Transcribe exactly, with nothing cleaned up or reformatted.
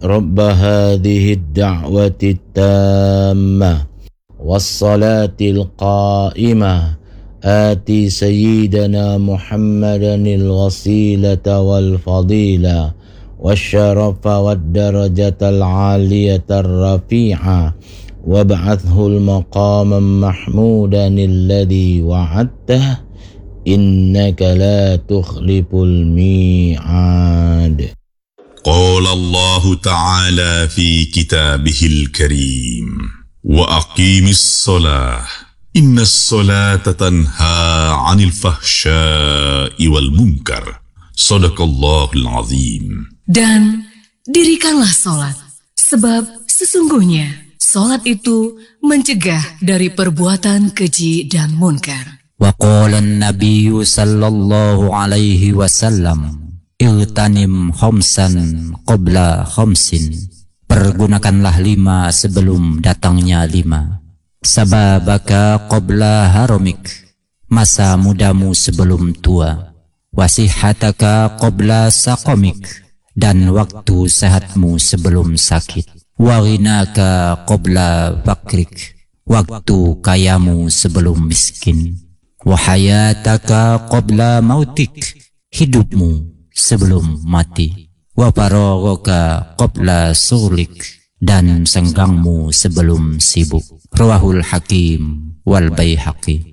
رب هذه الدعوة التامة والصلاة القائمة آتي سيدنا محمدا الوسيلة والفضيلة والشرف والدرجة العالية الرفيعة وابعثه المقام محمودا الذي وعدته إنك لا تخلف الميعاد. قال الله تعالى في كتابه الكريم وأقيم الصلاة إن الصلاة تنهى عن الفحشاء والمنكر صدق الله العظيم. Dan dirikanlah salat, sebab sesungguhnya salat itu mencegah dari perbuatan keji dan munkar. Wa qala an-nabiy sallallahu alaihi wasallam Iltanim khamsan qabla khamsin. Pergunakanlah lima sebelum datangnya lima. Sababaka qabla haramik. Masa mudamu sebelum tua. Wasihataka qabla saqamik. Dan waktu sehatmu sebelum sakit. Waghinaka qabla fakrik. Waktu kayamu sebelum miskin. Wahayataka qabla mautik. Hidupmu sebelum mati. Wa faragaka qabla sughlik. Dan senggangmu sebelum sibuk. Rawahul Hakim wal Baihaqi.